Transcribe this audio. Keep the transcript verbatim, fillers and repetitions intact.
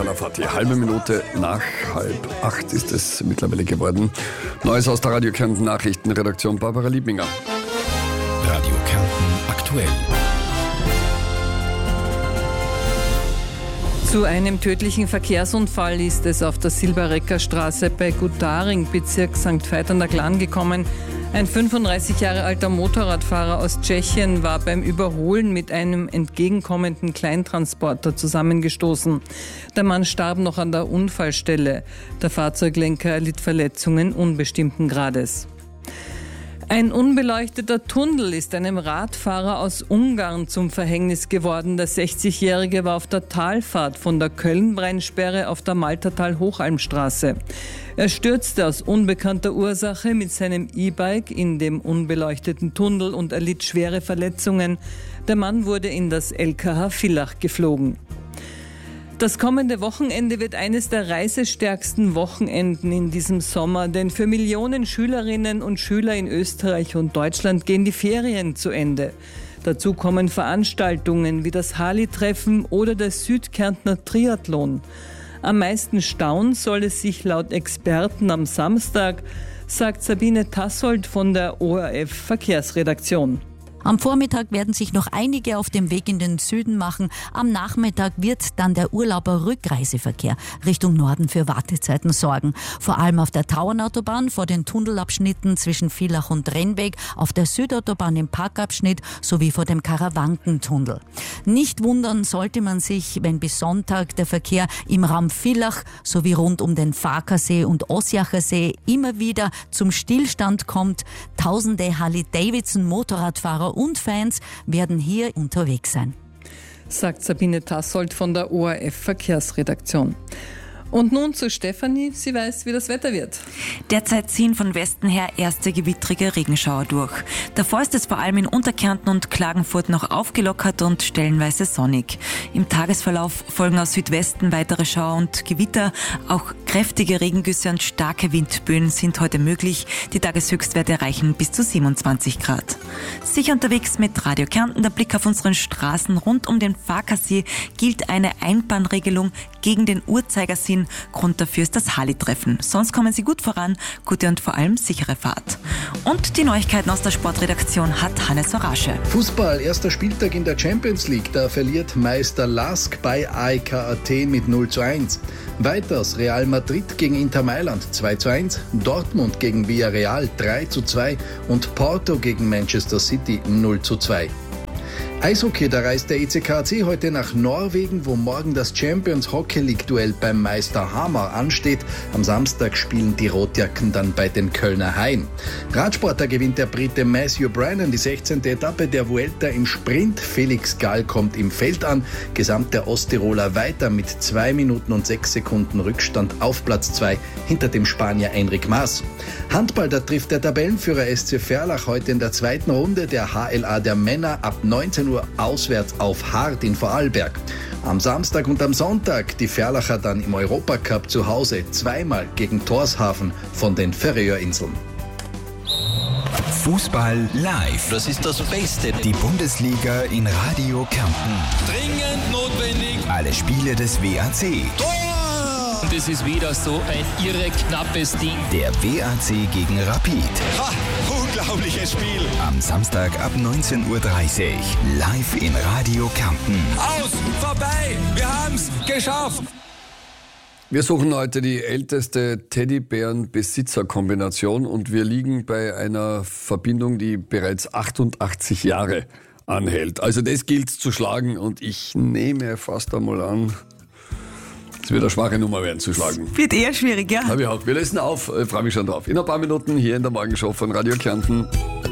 Die halbe Minute nach halb acht ist es mittlerweile geworden. Neues aus der Radio Kärnten Nachrichtenredaktion, Barbara Liebinger. Radio Kärnten aktuell. Zu einem tödlichen Verkehrsunfall ist es auf der Silberecker Straße bei Gutaring, Bezirk Sankt Veit an der Glan gekommen. Ein fünfunddreißig Jahre alter Motorradfahrer aus Tschechien war beim Überholen mit einem entgegenkommenden Kleintransporter zusammengestoßen. Der Mann starb noch an der Unfallstelle. Der Fahrzeuglenker erlitt Verletzungen unbestimmten Grades. Ein unbeleuchteter Tunnel ist einem Radfahrer aus Ungarn zum Verhängnis geworden. Der sechzigjährige war auf der Talfahrt von der Köln-Brennsperre auf der Maltertal-Hochalmstraße. Er stürzte aus unbekannter Ursache mit seinem E-Bike in dem unbeleuchteten Tunnel und erlitt schwere Verletzungen. Der Mann wurde in das L K H Villach geflogen. Das kommende Wochenende wird eines der reisestärksten Wochenenden in diesem Sommer, denn für Millionen Schülerinnen und Schüler in Österreich und Deutschland gehen die Ferien zu Ende. Dazu kommen Veranstaltungen wie das Hali-Treffen oder der Südkärntner Triathlon. Am meisten stauen soll es sich laut Experten am Samstag, sagt Sabine Tassold von der O R F Verkehrsredaktion. Am Vormittag werden sich noch einige auf dem Weg in den Süden machen. Am Nachmittag wird dann der Urlauber-Rückreiseverkehr Richtung Norden für Wartezeiten sorgen. Vor allem auf der Tauernautobahn vor den Tunnelabschnitten zwischen Villach und Rennweg, auf der Südautobahn im Parkabschnitt sowie vor dem Karawankentunnel. Nicht wundern sollte man sich, wenn bis Sonntag der Verkehr im Raum Villach sowie rund um den Farkasee und Osjacher See immer wieder zum Stillstand kommt. Tausende Harley-Davidson-Motorradfahrer und Fans werden hier unterwegs sein, sagt Sabine Tassold von der O R F Verkehrsredaktion. Und nun zu Stefanie, sie weiß, wie das Wetter wird. Derzeit ziehen von Westen her erste gewittrige Regenschauer durch. Davor ist es vor allem in Unterkärnten und Klagenfurt noch aufgelockert und stellenweise sonnig. Im Tagesverlauf folgen aus Südwesten weitere Schauer und Gewitter. Auch kräftige Regengüsse und starke Windböen sind heute möglich. Die Tageshöchstwerte erreichen bis zu siebenundzwanzig Grad. Sicher unterwegs mit Radio Kärnten. Der Blick auf unseren Straßen rund um den Farkasee gilt eine Einbahnregelung gegen den Uhrzeigersinn. Grund dafür ist das Hali-Treffen. Sonst kommen Sie gut voran, gute und vor allem sichere Fahrt. Und die Neuigkeiten aus der Sportredaktion hat Hannes Horasche. Fußball, erster Spieltag in der Champions League. Da verliert Meister Lask bei A E K Athen mit null zu eins. Weiters Real Madrid gegen Inter Mailand zwei zu eins, Dortmund gegen Villarreal drei zu zwei und Porto gegen Manchester City null zu zwei. Eishockey, da reist der E C K A C heute nach Norwegen, wo morgen das Champions Hockey League Duell beim Meister Hamar ansteht. Am Samstag spielen die Rotjacken dann bei den Kölner Haien. Radsport, da gewinnt der Brite Matthew Brennan die sechzehnte Etappe der Vuelta im Sprint. Felix Gall kommt im Feld an. Gesamt der Osttiroler weiter mit zwei Minuten und sechs Sekunden Rückstand auf Platz zwei hinter dem Spanier Enric Mas. Handball, da trifft der Tabellenführer S C Verlach heute in der zweiten Runde der H L A der Männer ab neunzehn Uhr auswärts auf Hart in Vorarlberg. Am Samstag und am Sonntag die Verlacher dann im Europacup zu Hause zweimal gegen Tórshavn von den Färöerinseln. Fußball live. Das ist das Beste. Die Bundesliga in Radio Kärnten. Dringend notwendig. Alle Spiele des W A C. Tor! Und es ist wieder so ein irre knappes Ding. Der W A C gegen Rapid. Ha! Unglaubliches Spiel. Am Samstag ab neunzehn Uhr dreißig. Live in Radio Kärnten. Aus! Vorbei! Wir haben's geschafft! Wir suchen heute die älteste Teddybären-Besitzer-Kombination und wir liegen bei einer Verbindung, die bereits achtundachtzig Jahre anhält. Also das gilt zu schlagen und ich nehme fast einmal an, es wird eine schwache Nummer werden zu schlagen. Wird eher schwierig, ja. Hab ich auch. Wir lösen auf, ich freue mich schon drauf. In ein paar Minuten hier in der Morgenshow von Radio Kärnten.